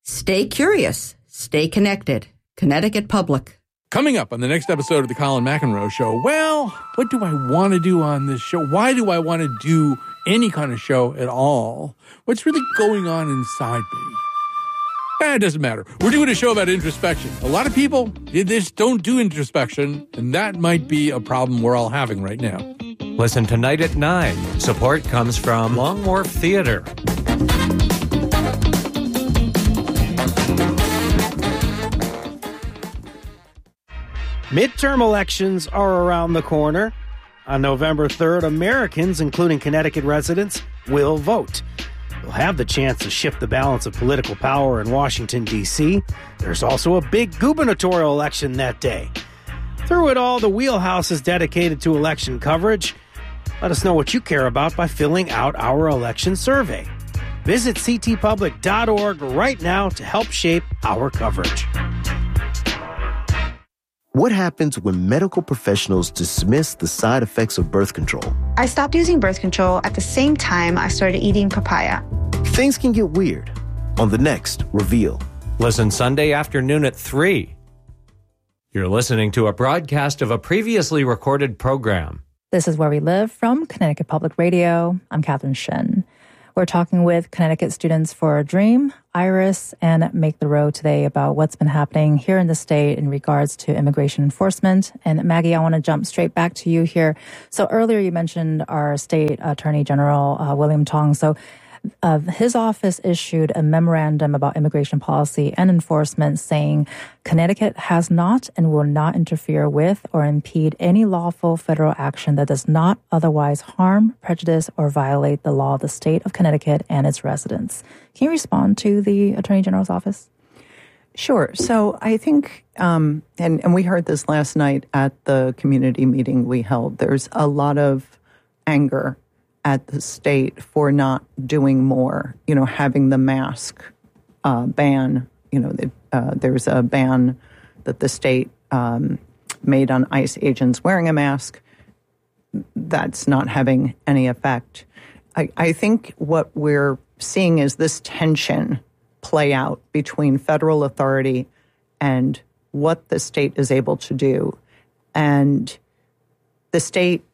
Stay curious. Stay connected. Connecticut Public. Coming up on the next episode of the Colin McEnroe Show, well, what do I want to do on this show? Why do I want to do any kind of show at all? What's really going on inside me? It doesn't matter. We're doing a show about introspection. A lot of people just don't do introspection, and that might be a problem we're all having right now. Listen tonight at 9. Support comes from Long Wharf Theater. Midterm elections are around the corner. On November 3rd, Americans, including Connecticut residents, will vote. They'll have the chance to shift the balance of political power in Washington, D.C. There's also a big gubernatorial election that day. Through it all, the Wheelhouse is dedicated to election coverage. Let us know what you care about by filling out our election survey. Visit ctpublic.org right now to help shape our coverage. What happens when medical professionals dismiss the side effects of birth control? I stopped using birth control at the same time I started eating papaya. Things can get weird. On the next Reveal. Listen Sunday afternoon at 3. You're listening to a broadcast of a previously recorded program. This is Where We Live from Connecticut Public Radio. I'm Catherine Shin. We're talking with Connecticut Students for a Dream, Iris, and Make the Road today about what's been happening here in the state in regards to immigration enforcement. And Maggie, I want to jump straight back to you here. So earlier you mentioned our state attorney general, William Tong. So his office issued a memorandum about immigration policy and enforcement saying Connecticut has not and will not interfere with or impede any lawful federal action that does not otherwise harm, prejudice, or violate the law of the state of Connecticut and its residents. Can you respond to the Attorney General's office? Sure. So I think, and we heard this last night at the community meeting we held, there's a lot of anger at the state for not doing more, having the mask ban. There's a ban that the state made on ICE agents wearing a mask. That's not having any effect. I think what we're seeing is this tension play out between federal authority and what the state is able to do. And the state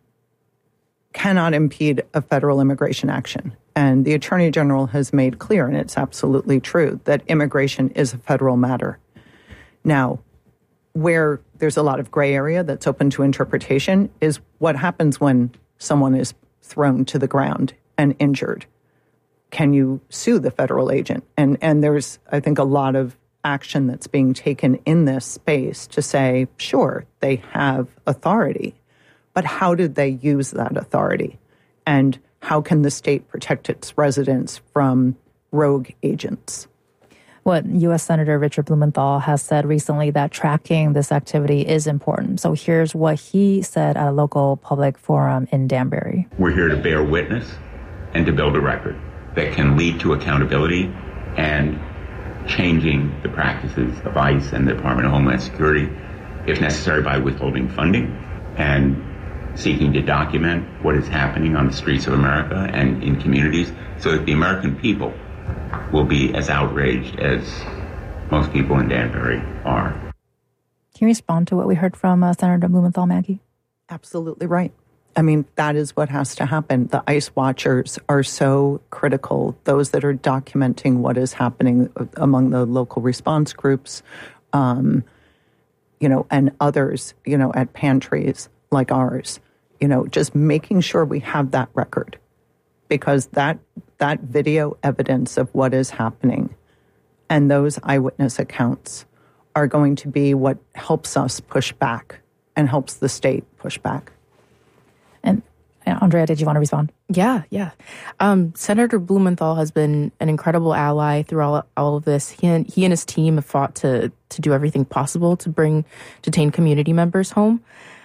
cannot impede a federal immigration action. And the Attorney General has made clear, and it's absolutely true, that immigration is a federal matter. Now, where there's a lot of gray area that's open to interpretation is what happens when someone is thrown to the ground and injured. Can you sue the federal agent? And there's, I think, a lot of action that's being taken in this space to say, sure, they have authority. But how did they use that authority? And how can the state protect its residents from rogue agents? What U.S. Senator Richard Blumenthal has said recently that tracking this activity is important. So here's what he said at a local public forum in Danbury. We're here to bear witness and to build a record that can lead to accountability and changing the practices of ICE and the Department of Homeland Security, if necessary by withholding funding and seeking to document what is happening on the streets of America and in communities so that the American people will be as outraged as most people in Danbury are. Can you respond to what we heard from Senator Blumenthal, Maggie? Absolutely right. I mean, that is what has to happen. The ICE watchers are so critical, those that are documenting what is happening among the local response groups, and others, at pantries like ours. Just making sure we have that record, because that video evidence of what is happening and those eyewitness accounts are going to be what helps us push back and helps the state push back. And Andrea, did you want to respond? Yeah. Senator Blumenthal has been an incredible ally through all of this. He and his team have fought to do everything possible to bring detained community members home.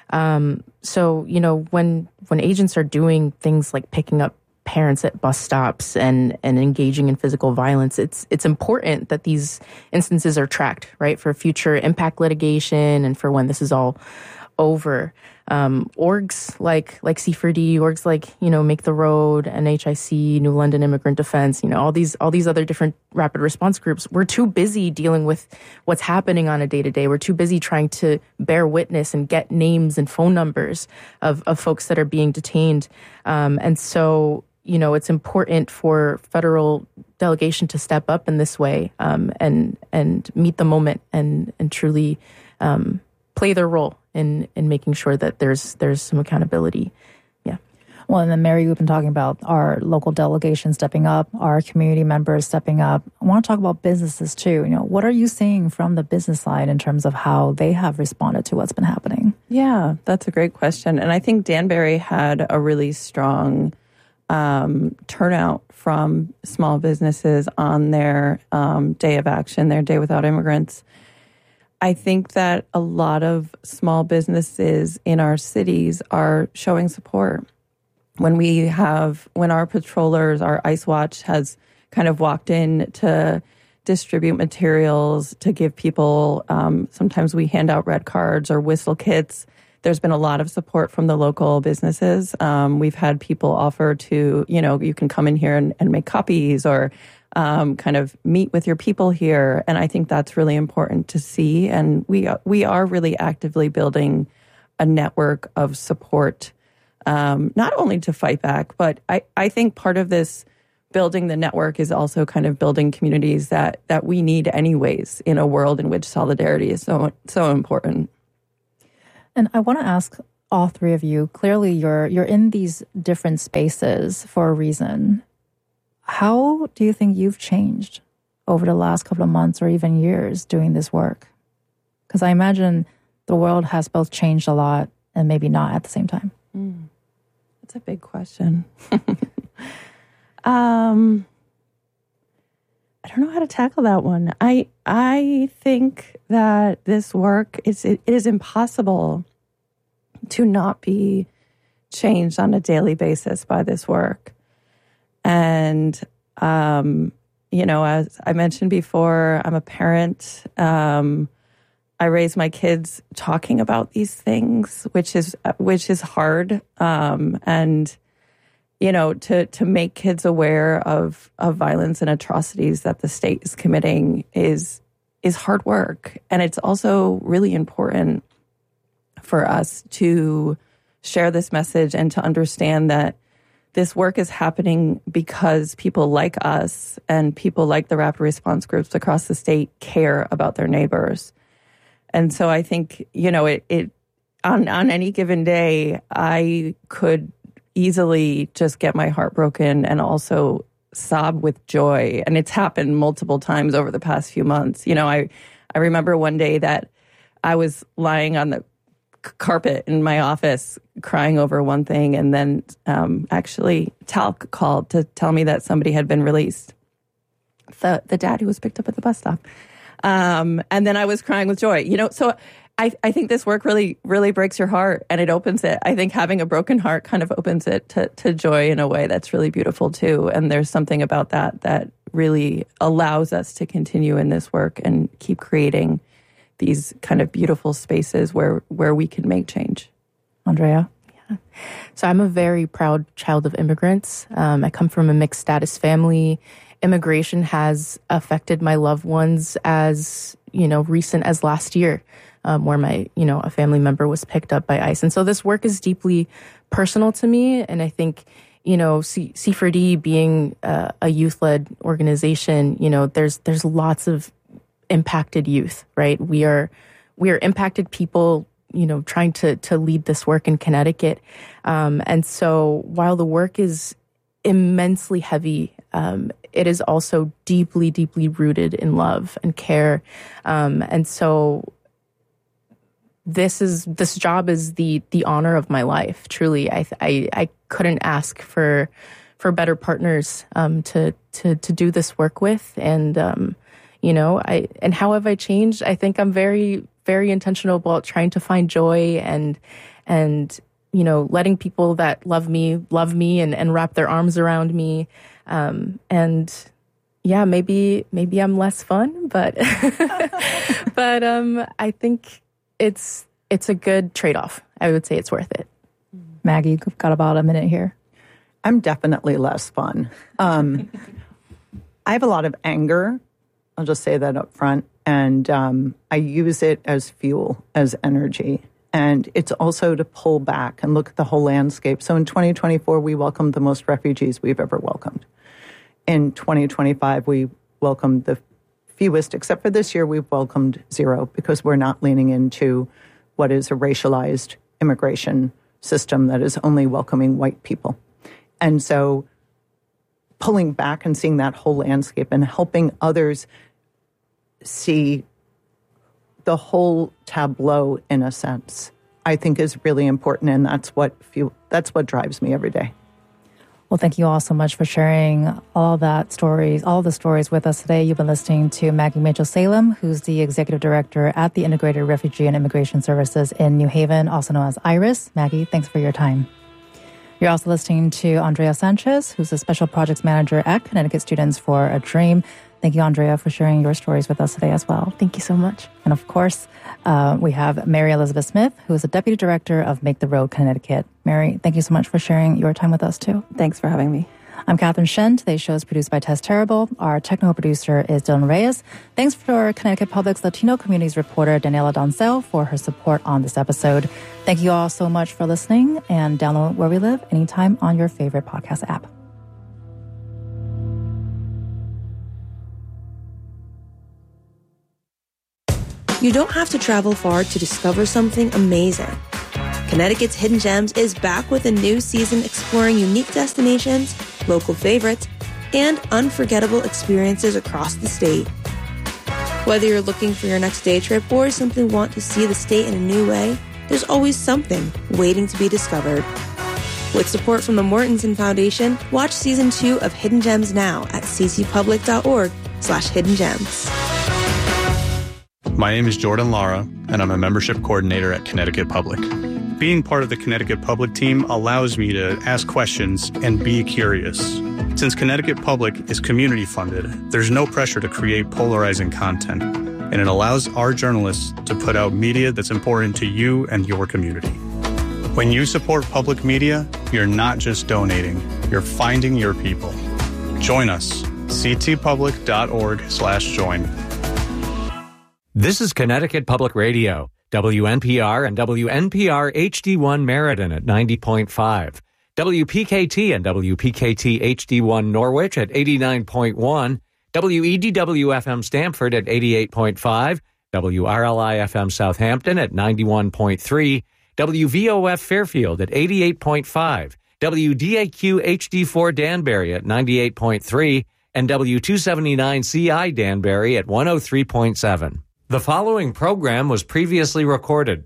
So, when agents are doing things like picking up parents at bus stops and engaging in physical violence, it's important that these instances are tracked, right, for future impact litigation and for when this is all over. orgs like C4D, orgs like, Make the Road, NHIC, New London Immigrant Defense, all these other different rapid response groups, we're too busy dealing with what's happening on a day-to-day. We're too busy trying to bear witness and get names and phone numbers of folks that are being detained. And so, it's important for federal delegation to step up in this way, and meet the moment and truly play their role in making sure that there's some accountability. Yeah. Well, and then Mary, we've been talking about our local delegation stepping up, our community members stepping up. I want to talk about businesses too. What are you seeing from the business side in terms of how they have responded to what's been happening? Yeah, that's a great question. And I think Danbury had a really strong turnout from small businesses on their day of action, their Day Without Immigrants. I think that a lot of small businesses in our cities are showing support. When our patrollers, our ICE Watch has kind of walked in to distribute materials, to give people, sometimes we hand out red cards or whistle kits. There's been a lot of support from the local businesses. We've had people offer to, you can come in here and make copies or kind of meet with your people here. And I think that's really important to see. And we are really actively building a network of support, not only to fight back, but I think part of this building the network is also kind of building communities that we need anyways in a world in which solidarity is so important. And I want to ask all three of you, clearly you're in these different spaces for a reason. How do you think you've changed over the last couple of months or even years doing this work? Because I imagine the world has both changed a lot and maybe not at the same time. That's a big question. I don't know how to tackle that one. I think that this work it is impossible to not be changed on a daily basis by this work. And, as I mentioned before, I'm a parent. I raise my kids talking about these things, which is hard. And, to make kids aware of violence and atrocities that the state is committing is hard work. And it's also really important for us to share this message and to understand that this work is happening because people like us and people like the rapid response groups across the state care about their neighbors. And so I think, it on any given day, I could easily just get my heart broken and also sob with joy. And it's happened multiple times over the past few months. I remember one day that I was lying on the carpet in my office crying over one thing, and then actually Talc called to tell me that somebody had been released, the dad who was picked up at the bus stop, and then I was crying with joy. So I think this work really, really breaks your heart and it opens it. I think having a broken heart kind of opens it to joy in a way that's really beautiful too. And there's something about that really allows us to continue in this work and keep creating these kind of beautiful spaces where we can make change. Andrea? Yeah. So I'm a very proud child of immigrants. I come from a mixed status family. Immigration has affected my loved ones as, recent as last year, where a family member was picked up by ICE. And so this work is deeply personal to me. And I think, C4D being a youth-led organization, there's lots of impacted youth, right? We are impacted people, trying to lead this work in Connecticut. And so while the work is immensely heavy, it is also deeply, deeply rooted in love and care. And so this job is the honor of my life. Truly, I couldn't ask for better partners to do this work with. And and how have I changed? I think I'm very, very intentional about trying to find joy and letting people that love me and wrap their arms around me. And yeah, maybe I'm less fun, but I think it's a good trade-off. I would say it's worth it. Maggie, you've got about a minute here. I'm definitely less fun. I have a lot of anger. I'll just say that up front. And I use it as fuel, as energy. And it's also to pull back and look at the whole landscape. So in 2024, we welcomed the most refugees we've ever welcomed. In 2025, we welcomed the fewest, except for this year, we've welcomed 0 because we're not leaning into what is a racialized immigration system that is only welcoming white people. And so pulling back and seeing that whole landscape and helping others see the whole tableau, in a sense, I think is really important. And that's what drives me every day. Well, thank you all so much for sharing all the stories with us today. You've been listening to Maggie Mitchell-Salem, who's the Executive Director at the Integrated Refugee and Immigration Services in New Haven, also known as IRIS. Maggie, thanks for your time. You're also listening to Andrea Sanchez, who's a Special Projects Manager at Connecticut Students for a Dream. Thank you, Andrea, for sharing your stories with us today as well. Thank you so much. And of course, we have Mary Elizabeth Smith, who is the Deputy Director of Make the Road Connecticut. Mary, thank you so much for sharing your time with us, too. Thanks for having me. I'm Catherine Shen. Today's show is produced by Tess Terrible. Our technical producer is Dylan Reyes. Thanks for Connecticut Public's Latino Communities reporter, Daniela Doncel, for her support on this episode. Thank you all so much for listening, and download Where We Live anytime on your favorite podcast app. You don't have to travel far to discover something amazing. Connecticut's Hidden Gems is back with a new season exploring unique destinations, local favorites, and unforgettable experiences across the state. Whether you're looking for your next day trip or simply want to see the state in a new way, there's always something waiting to be discovered. With support from the Mortensen Foundation, watch Season 2 of Hidden Gems now at ccpublic.org/hiddengems. My name is Jordan Lara, and I'm a membership coordinator at Connecticut Public. Being part of the Connecticut Public team allows me to ask questions and be curious. Since Connecticut Public is community funded, there's no pressure to create polarizing content, and it allows our journalists to put out media that's important to you and your community. When you support public media, you're not just donating, you're finding your people. Join us, ctpublic.org/join. This is Connecticut Public Radio, WNPR and WNPR HD1 Meriden at 90.5, WPKT and WPKT HD1 Norwich at 89.1, WEDW-FM Stamford at 88.5, WRLI-FM Southampton at 91.3, WVOF Fairfield at 88.5, WDAQ HD4 Danbury at 98.3, and W279CI Danbury at 103.7. The following program was previously recorded.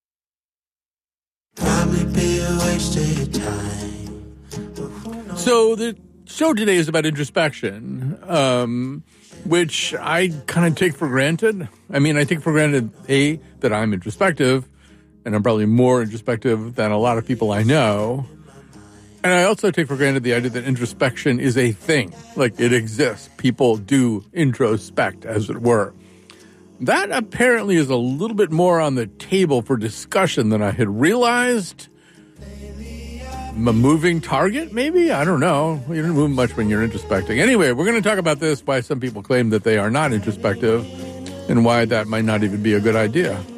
So the show today is about introspection, which I kind of take for granted. I mean, I take for granted, A, that I'm introspective, and I'm probably more introspective than a lot of people I know. And I also take for granted the idea that introspection is a thing, like it exists. People do introspect, as it were. That apparently is a little bit more on the table for discussion than I had realized. A moving target, maybe? I don't know. You don't move much when you're introspecting. Anyway, we're going to talk about this, why some people claim that they are not introspective, and why that might not even be a good idea.